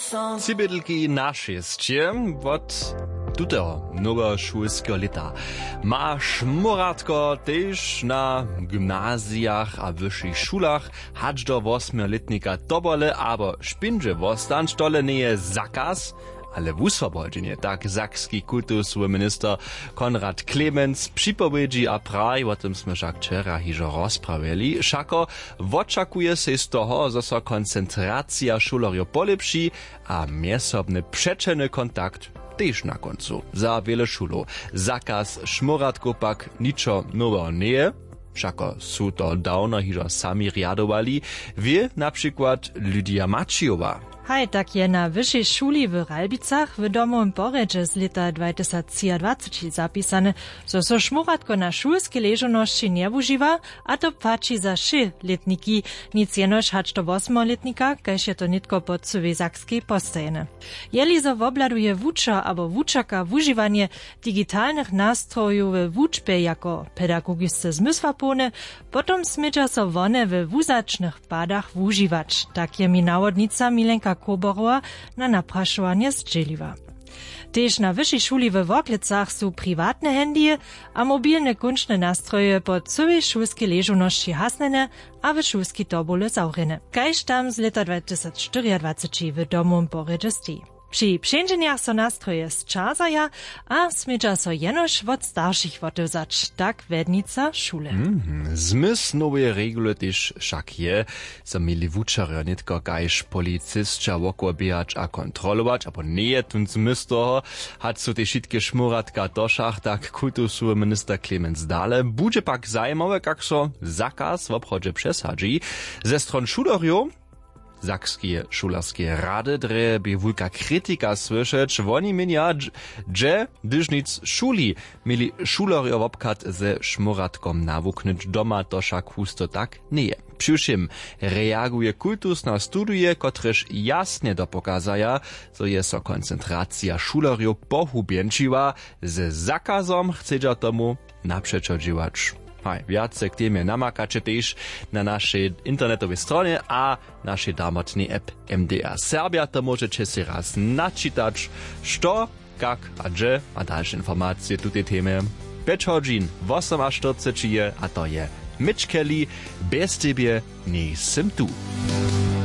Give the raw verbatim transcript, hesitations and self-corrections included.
Cybydlki na šestie od tutého mnogo šulského leta. Ma šmoratko tež na gymnazjach a wyższych szulach hać do osmioletnika dobole, abo špindže vostanč tole nie je zakaz, ale wuswobodzenie, tak sakski kultusły minister Konrad Clemens przypowiedzi a praj, o tym sme však včera hižo rozpravili, šako oczakuje se z toho, że so koncentracja šulerjo polepší a miesobny przeczeny kontakt też na końcu. Za wiele szulów zakaz šmoratko pak niczo nowo nie, všako su to dawno hižo sami riadowali, wie na przykład Lidia Maciowa. Haj, tak je na wyższej szuli w Ralbicach w domu Boredzie z lata dwa tysiące dwadzieścia zapisane, że so szmuratko na szulskie leżoności nie używa, a to płaci za szyletniki, nic jenoż hać do osmoletnika, kaž je to nitko pod Suwej Sakskiej postajene. Jeli zo wobladuje wucza albo wuczaka w używanie digitalnych nastrojów w wuczbie jako pedagogiczne zmysłapone, potom smydza so one w wuzacznych badach używać. Tak je mi nawodnica Milenka Koborowa na napraszovanie zdželiva. Tež na wyższej szuli w Woklicach su prywatne handije a mobilne kunstne nastroje pod całej szulskiej leżoności hasnene, a w szulskiej tobole zaurene. Kaž tam z leta dwa tysiące dwadzieścia w domu Boredzie stoi. Przy przędzeniach so nastroje z czasaja, a smydza so jenoż od starszych wotywzać, tak wednica szule. Mm, zmysł nowej regule też však je, so mieli wučarjo nitko kaž policistča wokobijać a kontrolować, abo nie tun zmysł toho, hat so te šitke šmuratka došach, tak kultusły minister Clemens Dale, budže pak zajmowe, kak so zakaz w obchodzie przesadzi, ze stron šulerjo, Sakskie šulerskie rady dre by wulka kritika słyszeć, oni mienia, że gdyż nic szuli mieli šulerjo wobkat ze šmuratkom nawuknąć doma, to však husto tak nie. Przyszym reaguje kultusna studie, kotreż jasnie dopokazaja, co je so koncentracja šulerjo pohubienčiła, ze zakazom chcedza tomu naprzeczodziłacz. Hej, więcej k temie namakacie też na naszej internetowej stronie a naszej damotnej app M D R Serbia. To możecie się raz naczytać, co, jak, a gdzie, a dalsze informacje tu tej temy. pięć godzin, czterdzieści, a to je Mitch Kelly, bez ciebie nie jestem tu.